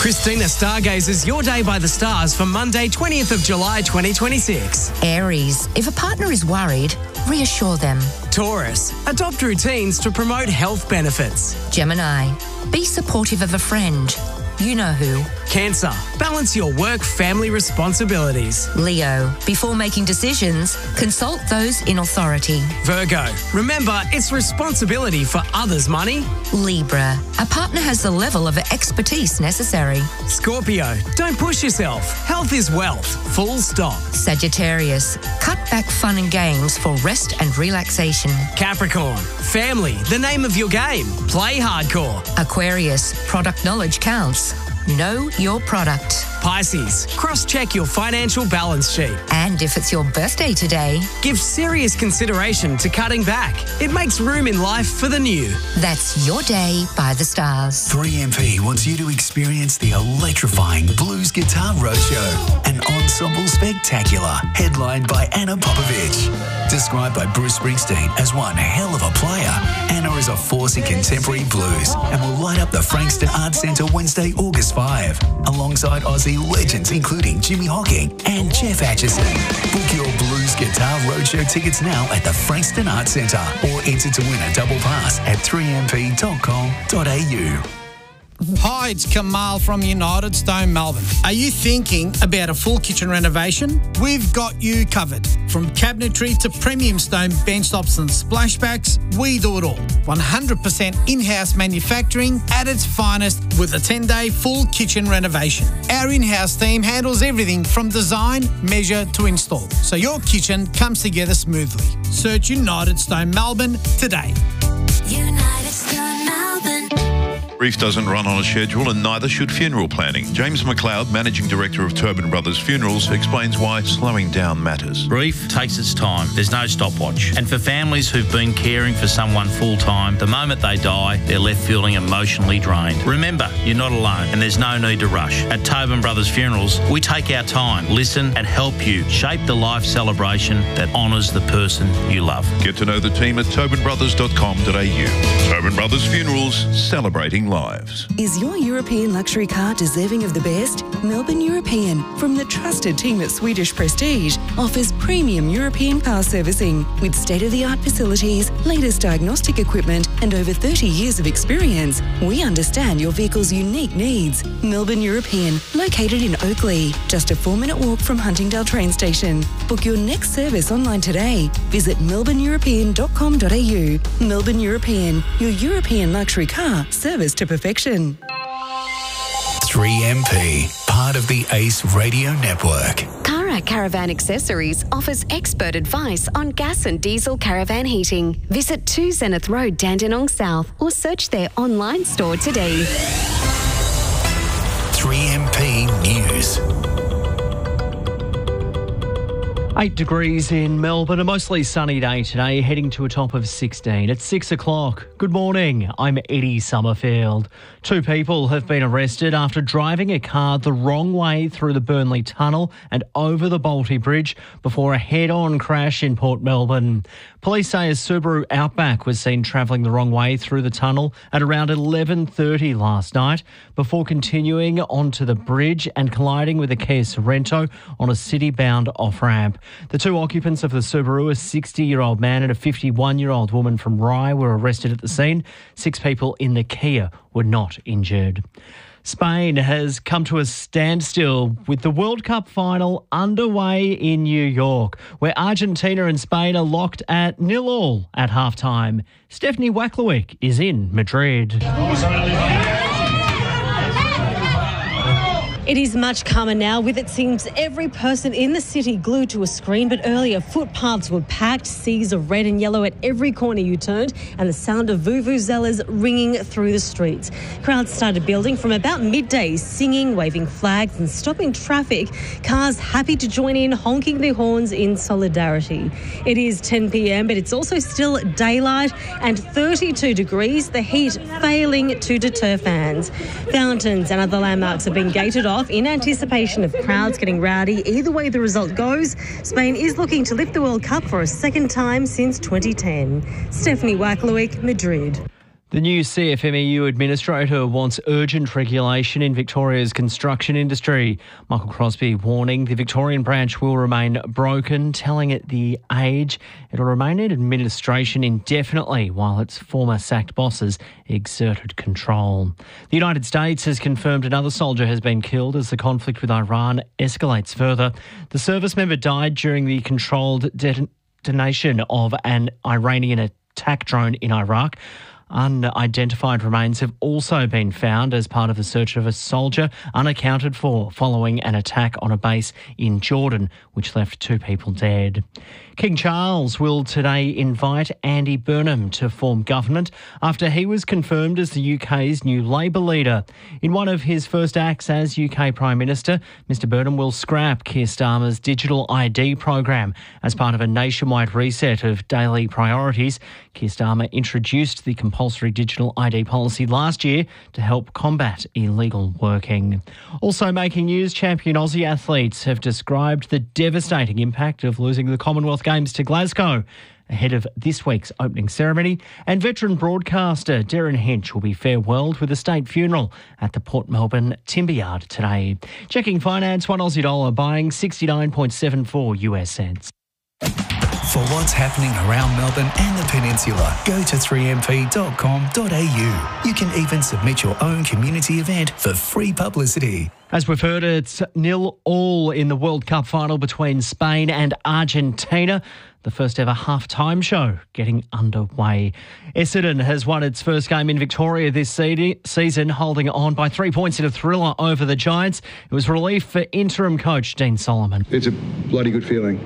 Christina Stargazers your day by the stars for Monday, 20th of July 2026. Aries, if a partner is worried, reassure them. Taurus, adopt routines to promote health benefits. Gemini, be supportive of a friend. You know who. Cancer, balance your work-family responsibilities. Leo, before making decisions, consult those in authority. Virgo, remember it's responsibility for others' money. Libra, a partner has the level of expertise necessary. Scorpio, don't push yourself. Health is wealth. Full stop. Sagittarius, cut back fun and games for rest and relaxation. Capricorn, family, the name of your game. Play hardcore. Aquarius, product knowledge counts. Know your product. Pisces, cross-check your financial balance sheet. And if it's your birthday today, give serious consideration to cutting back. It makes room in life for the new. That's your day by the stars. 3MP wants you to experience the electrifying Blues Guitar Roadshow, an ensemble spectacular headlined by Anna Popovich. Described by Bruce Springsteen as one hell of a player, Anna is a force in contemporary blues and will light up the Frankston Arts Centre Wednesday, August 5, alongside Aussie legends including Jimmy Hocking and Jeff Atchison. Book your Blues Guitar Roadshow tickets now at the Frankston Arts Centre or enter to win a double pass at 3mp.com.au. Hi, it's Kamal from United Stone Melbourne. Are you thinking about a full kitchen renovation? We've got you covered. From cabinetry to premium stone bench tops and splashbacks, we do it all. 100% in-house manufacturing at its finest with a 10-day full kitchen renovation. Our in-house team handles everything from design, measure to install, so your kitchen comes together smoothly. Search United Stone Melbourne today. United Stone Melbourne. Grief doesn't run on a schedule and neither should funeral planning. James McLeod, Managing Director of Tobin Brothers Funerals, explains why slowing down matters. Grief takes its time. There's no stopwatch. And for families who've been caring for someone full-time, the moment they die, they're left feeling emotionally drained. Remember, you're not alone and there's no need to rush. At Tobin Brothers Funerals, we take our time, listen and help you shape the life celebration that honours the person you love. Get to know the team at tobinbrothers.com.au. Tobin Brothers Funerals, celebrating lives. Is your European luxury car deserving of the best? Melbourne European, from the trusted team at Swedish Prestige, offers premium European car servicing with state-of-the-art facilities, latest diagnostic equipment and over 30 years of experience. We understand your vehicle's unique needs. Melbourne European, located in Oakley, just a 4-minute walk from Huntingdale train station. Book your next service online today. Visit melbourneeuropean.com.au. Melbourne European, your European luxury car service to perfection. 3MP, part of the Ace Radio Network. Cara Caravan Accessories offers expert advice on gas and diesel caravan heating. Visit 2 Zenith Road, Dandenong South or search their online store today. 3MP News. 8 degrees in Melbourne, a mostly sunny day today, heading to a top of 16 at 6 o'clock. Good morning, I'm Eddie Summerfield. 2 people have been arrested after driving a car the wrong way through the Burnley Tunnel and over the Bolte Bridge before a head-on crash in Port Melbourne. Police say a Subaru Outback was seen travelling the wrong way through the tunnel at around 11:30 last night before continuing onto the bridge and colliding with a Kia Sorento on a city-bound off-ramp. The 2 occupants of the Subaru, a 60-year-old man and a 51-year-old woman from Rye, were arrested at the scene. 6 people in the Kia were not injured. Spain has come to a standstill with the World Cup final underway in New York, where Argentina and Spain are locked at 0-0 at halftime. Stephanie Wacklewick is in Madrid. It is much calmer now, with it seems every person in the city glued to a screen, but earlier footpaths were packed, seas of red and yellow at every corner you turned, and the sound of vuvuzelas ringing through the streets. Crowds started building from about midday, singing, waving flags and stopping traffic, cars happy to join in, honking their horns in solidarity. It is 10 p.m, but it's also still daylight and 32 degrees, the heat failing to deter fans. Fountains and other landmarks have been gated off in anticipation of crowds getting rowdy. Either way the result goes, Spain is looking to lift the World Cup for a second time since 2010. Stephanie Wacklewick, Madrid. The new CFMEU administrator wants urgent regulation in Victoria's construction industry. Michael Crosby warning the Victorian branch will remain broken, telling it the age it'll remain in administration indefinitely while its former sacked bosses exerted control. The United States has confirmed another soldier has been killed as the conflict with Iran escalates further. The service member died during the controlled detonation of an Iranian attack drone in Iraq. Unidentified remains have also been found as part of the search of a soldier unaccounted for following an attack on a base in Jordan, which left 2 people dead. King Charles will today invite Andy Burnham to form government after he was confirmed as the UK's new Labor leader. In one of his first acts as UK Prime Minister, Mr Burnham will scrap Keir Starmer's digital ID program as part of a nationwide reset of daily priorities. Keir Starmer introduced the compulsory digital ID policy last year to help combat illegal working. Also making news, champion Aussie athletes have described the devastating impact of losing the Commonwealth Games to Glasgow ahead of this week's opening ceremony, and veteran broadcaster Darren Hinch will be farewelled with a state funeral at the Port Melbourne Timber Yard today. Checking finance, $1 Aussie buying 69.74 US cents. For what's happening around Melbourne and the Peninsula, go to 3mp.com.au. You can even submit your own community event for free publicity. As we've heard, it's 0-0 in the World Cup final between Spain and Argentina. The first ever half-time show getting underway. Essendon has won its first game in Victoria this season, holding on by 3 points in a thriller over the Giants. It was relief for interim coach Dean Solomon. It's a bloody good feeling.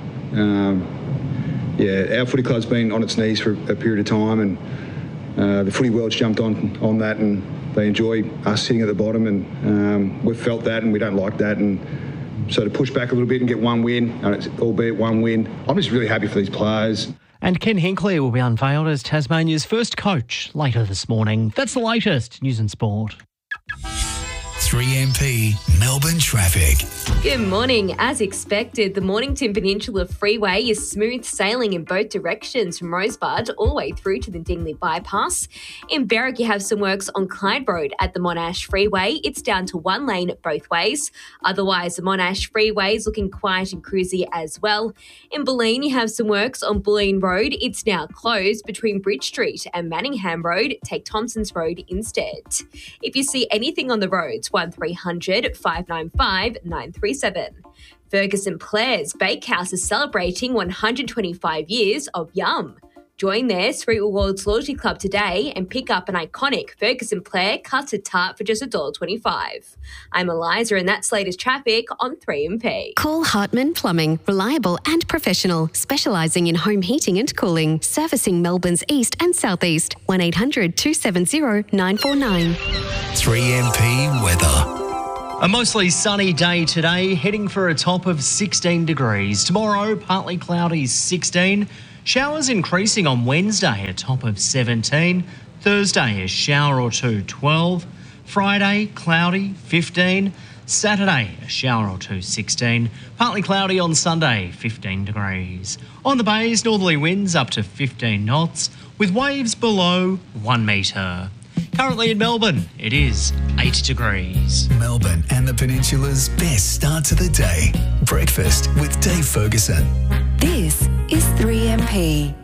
Our footy club's been on its knees for a period of time, and the footy world's jumped on that, and they enjoy us sitting at the bottom, and we've felt that, and we don't like that, and so to push back a little bit and get one win, albeit one win, I'm just really happy for these players. And Ken Hinkley will be unveiled as Tasmania's first coach later this morning. That's the latest news and sport. 3MP Melbourne traffic. Good morning. As expected, the Mornington Peninsula Freeway is smooth sailing in both directions from Rosebud all the way through to the Dingley Bypass. In Berwick, you have some works on Clyde Road at the Monash Freeway. It's down to one lane both ways. Otherwise, the Monash Freeway is looking quiet and cruisy as well. In Bulleen, you have some works on Bulleen Road. It's now closed between Bridge Street and Manningham Road. Take Thompson's Road instead. If you see anything on the roads, 1300 595 937. Ferguson Clare's Bakehouse is celebrating 125 years of Yum. Join their Street Rewards Loyalty Club today and pick up an iconic Ferguson Clare custard tart for just $1.25. I'm Eliza, and that's latest traffic on 3MP. Call Hartman Plumbing, reliable and professional, specialising in home heating and cooling, servicing Melbourne's east and southeast. 1800 270 949. 3MP weather. A mostly sunny day today, heading for a top of 16 degrees. Tomorrow, partly cloudy, 16. Showers increasing on Wednesday, a top of 17. Thursday, a shower or two, 12. Friday, cloudy, 15. Saturday, a shower or two, 16. Partly cloudy on Sunday, 15 degrees. On the bays, northerly winds up to 15 knots, with waves below 1 metre. Currently in Melbourne, it is 8 degrees. Melbourne and the Peninsula's best start to the day. Breakfast with Dave Ferguson. This is 3MP.